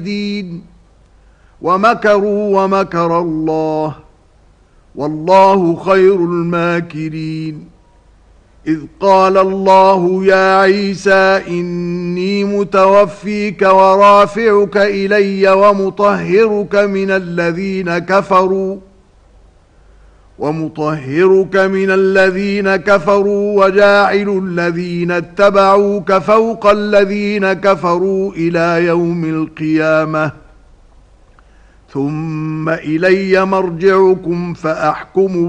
الدين ومكروا ومكر الله والله خير الماكرين. إذ قال الله يا عيسى إني متوفيك ورافعك إلي ومطهرك من الذين كفروا وجاعل الذين اتبعوك فوق الذين كفروا إلى يوم القيامة ثم إلي مرجعكم فأحكم